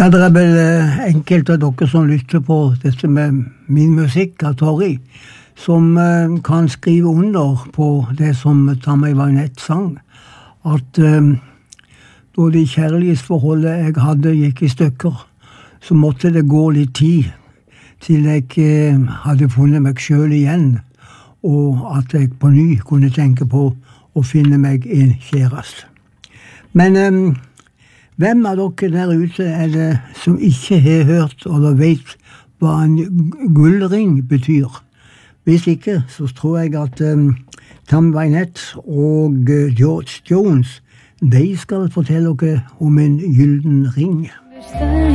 Ja, det er vel enkelte av dere som lytter på dette med min musikk av Torri, som kan skrive under på det som Tammy Wynette sang, at da de kjærlighetsforholdet jeg hadde gikk i stykker, så måtte det gå litt tid til jeg hadde funnet meg selv igjen, og at jeg på ny kunne tenke på å finne meg en kjæreste. Men hvem av dere der ute er det som ikke har hørt eller vet hva en gullring betyr? Hvis ikke, så tror jeg at Tammy Wynette og George Jones, de skal fortelle dere om en gylden ring.